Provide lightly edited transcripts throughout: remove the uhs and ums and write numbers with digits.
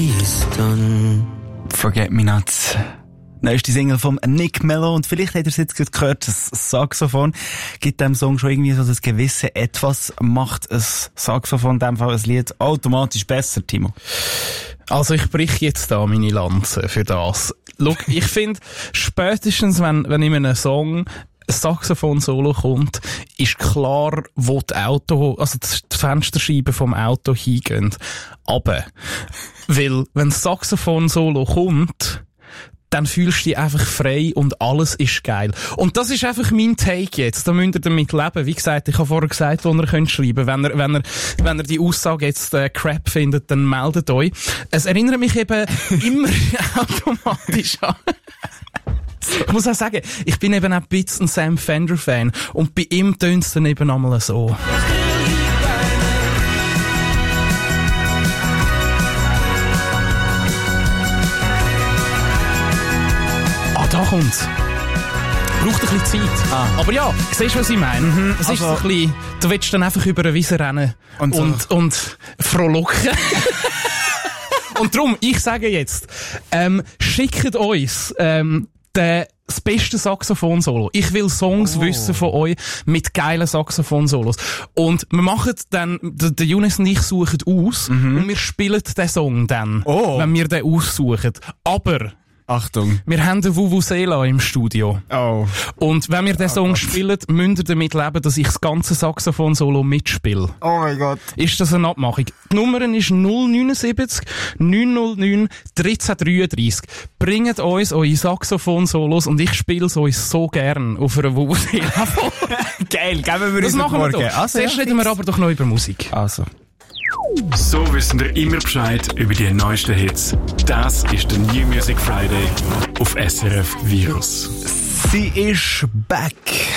Forget Me Not. Neueste Single von Nick Mello. Und vielleicht habt ihr es jetzt gerade gehört, das Saxophon gibt dem Song schon irgendwie so das gewisse Etwas, macht ein Saxophon in dem Fall ein Lied automatisch besser, Timo. Also ich brich jetzt da meine Lanze für das. Schau, ich finde, spätestens wenn in einem Song ein Saxophon-Solo kommt, ist klar, wo die Fensterscheiben vom Auto hingehen. Aber, weil, wenn das Saxophon-Solo kommt, dann fühlst du dich einfach frei und alles ist geil. Und das ist einfach mein Take jetzt. Da müsst ihr damit leben. Wie gesagt, ich habe vorher gesagt, wo ihr könnt schreiben. Wenn ihr die Aussage jetzt Crap findet, dann meldet euch. Es erinnert mich eben immer automatisch an. Ich muss auch sagen, ich bin eben auch ein bisschen ein Sam Fender Fan. Und bei ihm tönt es dann eben einmal so. Da kommt's. Braucht ein bisschen Zeit. Aber ja, siehst du, was ich meine? Es ist so ein bisschen, du willst dann einfach über eine Wiese rennen und frohlocken. Und darum, ich sage jetzt, schickt uns das beste Saxophon-Solo. Ich will Songs wissen von euch mit geilen Saxophon-Solos. Und wir machen dann, der Younes und ich suchen aus und wir spielen den Song dann, wenn wir den aussuchen. Aber Achtung. Wir haben den Vuvuzela im Studio. Oh. Und wenn wir den Song spielen, müsst ihr damit leben, dass ich das ganze Saxophon-Solo mitspiele. Oh mein Gott. Ist das eine Abmachung? Die Nummer ist 079 909 1333. Bringt uns eure Saxophon-Solos und ich spiele es euch so gern auf einer Vuvuzela. Geil, geben wir das uns machen morgen. Wir doch. Also, zuerst reden wir aber doch noch über Musik. Also. So wissen wir immer Bescheid über die neuesten Hits. Das ist der New Music Friday auf SRF Virus. Sie ist back.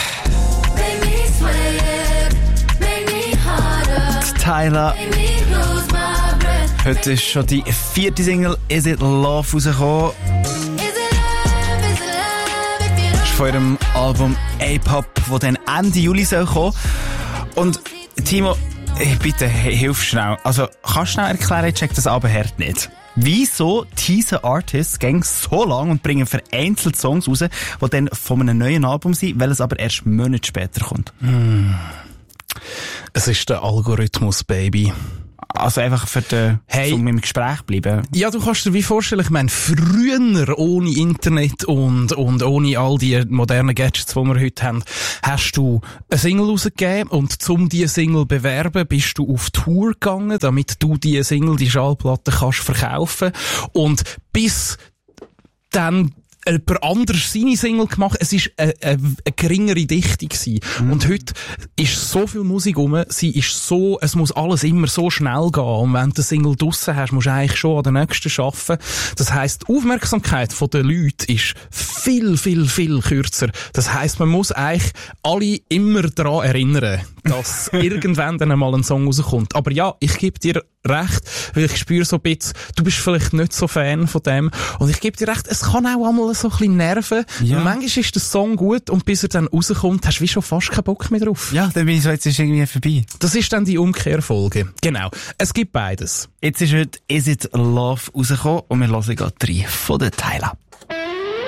Tyla. Heute ist schon die 4. Single Is It Love rausgekommen. Das ist von ihrem Album A-Pop, das dann Ende Juli soll kommen. Und Timo, bitte, hilf schnell. Also, kannst du schnell erklären, ich check das aber hart nicht. Wieso teasen Artists gehen so lang und bringen vereinzelt Songs raus, die dann von einem neuen Album sind, weil es aber erst Monate später kommt? Es ist der Algorithmus, Baby. Also einfach für den, um im Gespräch bleiben. Ja, du kannst dir wie vorstellen, ich meine, früher ohne Internet und ohne all die modernen Gadgets, die wir heute haben, hast du eine Single rausgegeben und zum diese Single bewerben, bist du auf Tour gegangen, damit du diese Single, die Schallplatte kannst verkaufen. Und bis dann jemand anderes seine Single gemacht. Es ist eine geringere Dichte gewesen. Und heute ist so viel Musik rum, es muss alles immer so schnell gehen. Und wenn du eine Single draussen hast, musst du eigentlich schon an der nächsten arbeiten. Das heisst, die Aufmerksamkeit der Leute ist viel, viel, viel kürzer. Das heisst, man muss eigentlich alle immer daran erinnern, dass irgendwann dann einmal ein Song rauskommt. Aber ja, ich gebe dir recht, weil ich spüre so ein bisschen, du bist vielleicht nicht so Fan von dem. Und ich gebe dir recht, es kann auch einmal so ein bisschen nerven. Ja. Manchmal ist der Song gut und bis er dann rauskommt, hast du wie schon fast keinen Bock mehr drauf. Ja, dann bin ich so, jetzt ist irgendwie vorbei. Das ist dann die Umkehrfolge. Genau. Es gibt beides. Jetzt ist heute Is It Love rausgekommen und wir hören gerade 3 von der Tyla.